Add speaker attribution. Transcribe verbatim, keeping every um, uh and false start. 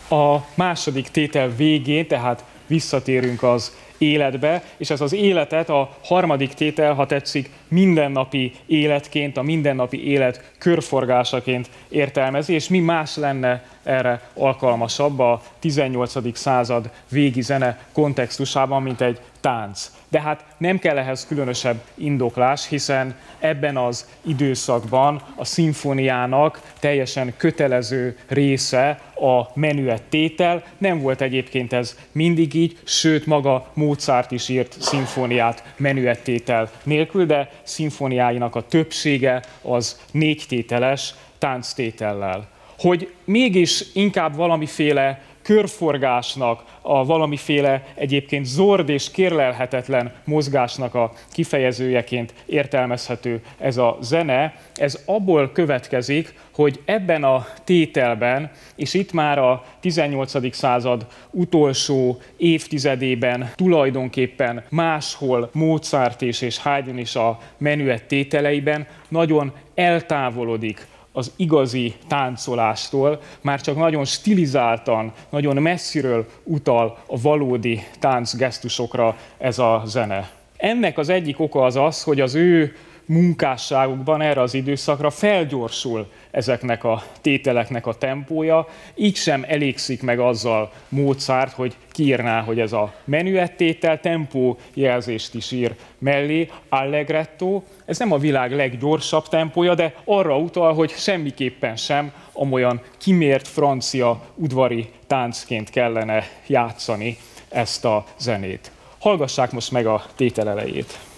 Speaker 1: A második tétel végén, tehát visszatérünk az életbe, és ez az életet a harmadik tétel, ha tetszik, mindennapi életként, a mindennapi élet körforgásaként értelmezi, és mi más lenne erre alkalmasabb a tizennyolcadik század végi zene kontextusában, mint egy tánc. De hát nem kell ehhez különösebb indoklás, hiszen ebben az időszakban a szimfóniának teljesen kötelező része a menüettétel. Nem volt egyébként ez mindig így, sőt maga Mozart is írt szimfóniát menüettétel nélkül, de szimfóniáinak a többsége az négytételes tánctétellel. Hogy mégis inkább valamiféle körforgásnak, a valamiféle egyébként zord és kérlelhetetlen mozgásnak a kifejezőjeként értelmezhető ez a zene, ez abból következik, hogy ebben a tételben, és itt már a tizennyolcadik század utolsó évtizedében tulajdonképpen máshol Mozart és, és Haydn is a menüett tételeiben nagyon eltávolodik az igazi táncolástól, már csak nagyon stilizáltan, nagyon messziről utal a valódi táncgesztusokra ez a zene. Ennek az egyik oka az az, hogy az ő munkásságukban erre az időszakra felgyorsul ezeknek a tételeknek a tempója, így sem elégszik meg azzal Mozart, hogy kiírná, hogy ez a menüettétel, tempó jelzést is ír mellé, allegretto. Ez nem a világ leggyorsabb tempója, de arra utal, hogy semmiképpen sem amolyan kimért francia udvari táncként kellene játszani ezt a zenét. Hallgassák most meg a tétel elejét.